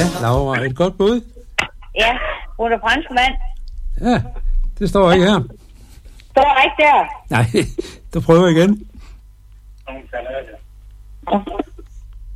Ja, Laura, et godt bud. Ja, hun er fransk mand. Ja, det står ikke her. Står ikke der. Nej, du prøver igen.